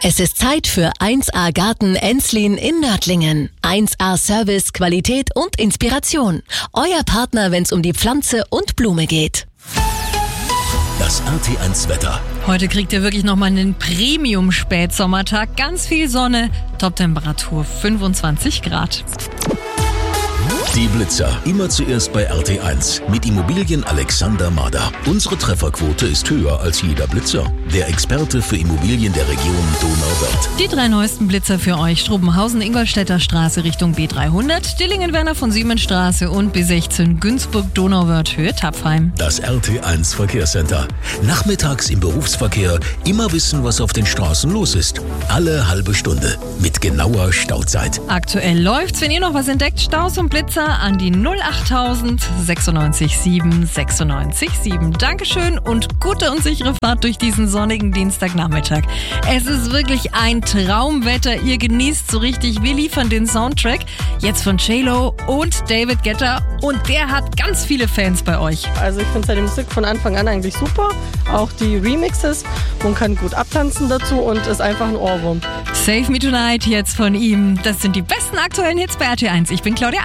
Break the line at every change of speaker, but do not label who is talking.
Es ist Zeit für 1A Garten Enslin in Nördlingen. 1A Service, Qualität und Inspiration. Euer Partner, wenn es um die Pflanze und Blume geht.
Das RT1 Wetter.
Heute kriegt ihr wirklich nochmal einen Premium-Spätsommertag. Ganz viel Sonne, Toptemperatur 25 Grad.
Die Blitzer. Immer zuerst bei RT1 mit Immobilien Alexander Mader. Unsere Trefferquote ist höher als jeder Blitzer. Der Experte für Immobilien der Region Donauwörth.
Die 3 neuesten Blitzer für euch. Strubenhausen, Ingolstädter Straße Richtung B300, Dillingen-Werner von Siemensstraße und B16 Günzburg-Donauwörth Höhe Tapfheim.
Das RT1 Verkehrscenter. Nachmittags im Berufsverkehr immer wissen, was auf den Straßen los ist. Alle halbe Stunde mit genauer Stauzeit.
Aktuell läuft's. Wenn ihr noch was entdeckt, Staus und Blitzer an die 08000 96 7 96 7. Dankeschön und gute und sichere Fahrt durch diesen sonnigen Dienstagnachmittag. Es ist wirklich ein Traumwetter. Ihr genießt so richtig. Wir liefern den Soundtrack jetzt von J-Lo und David Guetta und der hat ganz viele Fans bei euch.
Also ich finde seine Musik von Anfang an eigentlich super. Auch die Remixes. Man kann gut abtanzen dazu und ist einfach ein Ohrwurm.
Save Me Tonight jetzt von ihm. Das sind die besten aktuellen Hits bei RT1. Ich bin Claudia.